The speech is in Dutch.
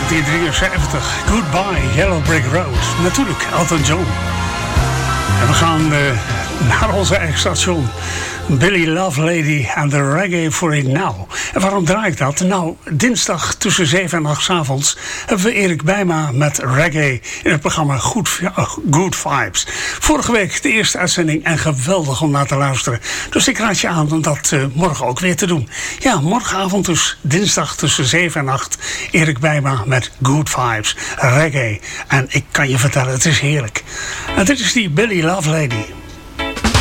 1973. Goodbye, Yellow Brick Road. Natuurlijk, Elton John. En we gaan naar onze eigen station. Billy Lovelady en de Reggae for It Now. En waarom draai ik dat? Nou, dinsdag tussen 7 en 8 's avonds hebben we Erik Bijma met reggae in het programma Good Vibes. Vorige week de eerste uitzending en geweldig om naar te luisteren. Dus ik raad je aan om dat morgen ook weer te doen. Ja, morgenavond dus dinsdag tussen 7 en 8 Erik Bijma met Good Vibes, reggae. En ik kan je vertellen, het is heerlijk. En dit is die Billy Lovelady.